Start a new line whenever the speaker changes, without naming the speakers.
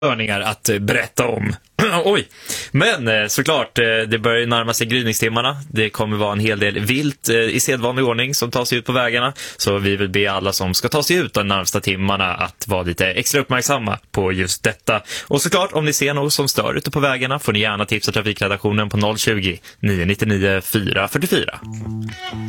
störningar att berätta om. Oj, men såklart, det börjar närma sig gryningstimmarna. Det kommer vara en hel del vilt i sedvanlig ordning som tar sig ut på vägarna. Så vi vill be alla som ska ta sig ut de närmsta timmarna att vara lite extra uppmärksamma på just detta. Och såklart, om ni ser något som stör ute på vägarna får ni gärna tipsa trafikredaktionen på 020 999 444.